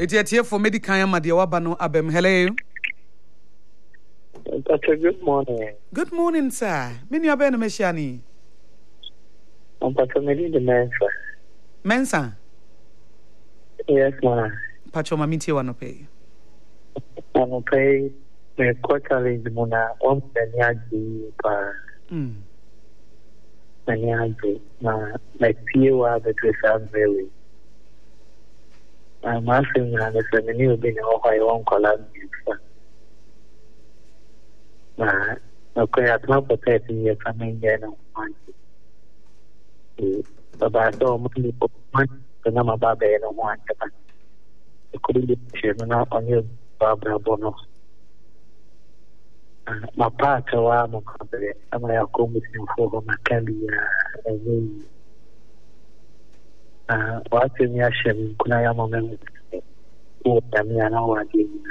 Etiatia for medical Madiawabano Abem. Hello. Good morning. Good morning, sir. Many are Ben Meshani. I'm Patronelli the Mensa. Mensa? Yes, ma. Patronamiti one pay. I'm pay the quarterly Muna on Penyaji. Penyaji. Like Pia, the Tristan Valley. I'm asking the family will be in Ohio Columbia. Okay, I'm not protecting your family. But I saw money for the number of baby and one. I couldn't get him on your Barbara Bono. My part of our company, and I have come with him for my candy. Watching Yashem, Kunayama memory. Oh, Damiana, what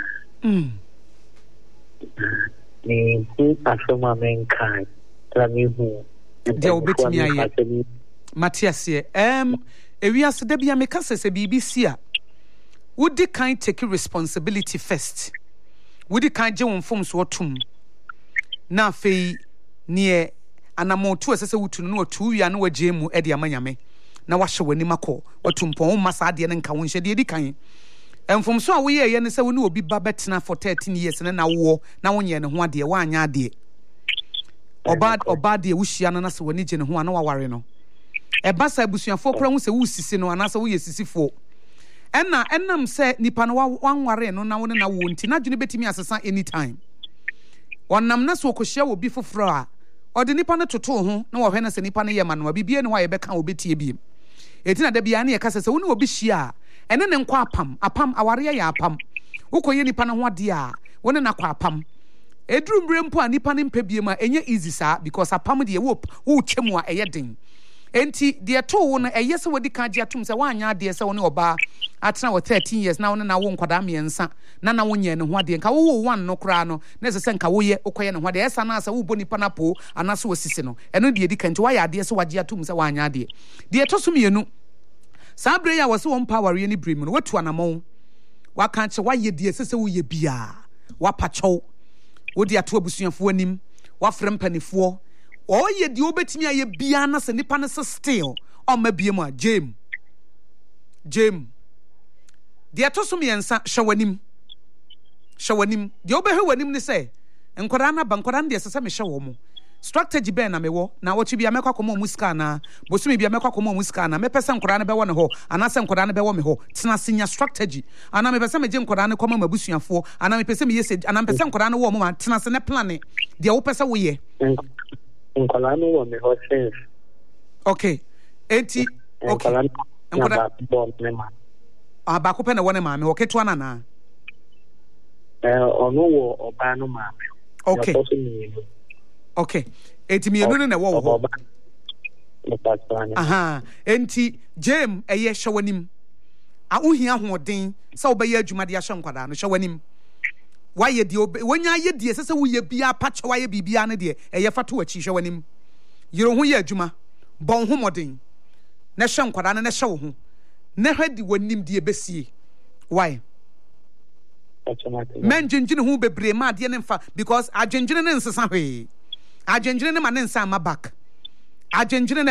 me who are from my mankind. Tell me who. There will be me. Matthias here. We are said be a mekasa BBC. Would the kind take responsibility first? Would the kind John forms what tomb? Na fe near anamo to as I would to know 2 years no jemu Eddie Amanyame. Na washa when mako or tumpon masadi and kawunsha de kind. And from so we are say we will be babetina for 13 years and now war now 1 year and 1 day 1 year day. Or bad de wushiana so when you know no worry no. E basa busuan for kra hu se wusisi no anasa wo yesisi fo. Enam say nipa no wan ware no na wona na wo nti na dwene betimi asesa anytime. Wonam na so kohia wo bi foforo a ode nipa no toto ho na wo hwe na se nipa no ye ma no bibie ne wa ye beka obetie bi. Eti na da bia na ye kasa se wo ne obi hia ene ne nkwa apam aware ya apam. Ukoye nipa no ho ade a wo ne na kwa apam. Edru mbre mpo a nipa ne mpa biem a enye easy sa because apam de wo twemu a eye den. Enti de to wo no eye se wodi ka gye atum se wanya de se wo ne oba atena wo 13 years na wo ne na wo nkwada miensa na wo nye ne ho ade nka wo one no kra no na se nka wo ye ukoye ne ho ade esa na asa wo boni pa na po anase wo sisi no eno de di kan nti wa ya de se wagye atum se wanya de to so mienu sabre ya wo se wo power ye ni brim no watu anamo wa kan che wa ye de se wo ye bia wa pacho wo de ato abusuafo anim wa frempanifo o ye di obetimi aye bia na se nipa na se still o ma bia mu a James de atoso miensa hwawanim de obehwe wanim ne se enkwara na bankwara de se me hwe wo mu strategy ben na mewo na wo chi bia mekwa komo musika na bosumi bia mekwa komo musika na mepesa enkwara na be wo ne ho ana se enkwara na be wo me ho tena sinya strategy ana mepesa meje enkwara na komo mabusuafo ana mepesa me yese ana mepesa enkwara na wo mu ma tena se ne plan de wo pesa wo ye enkwara no wo me ho sense. Okay. Enti okay. Enkwara ba ko pe na wo ne ma me ho keto na na ono wo oba no ma me. Okay. Okay. Enti me enu na wo ho. Aha. Enti James eye hwawanim. A uhia hoden sa obaye adwuma de ahwe nkwada no hwawanim. Waye di wonya ye die sese wo ye bia pacho waye bibia ne de eye fato wachi hwawanim. Yiro ho ye adwuma. Bon ho moden. Na hwe nkwada ne hwe wo ho. Na hwadi wanim de besie. Why? Men dwendwene ho bebre ma de ne mfa because adwendwene ne nsesa hwe. Adwendwene ne ma ne nsa ma back. Adwendwene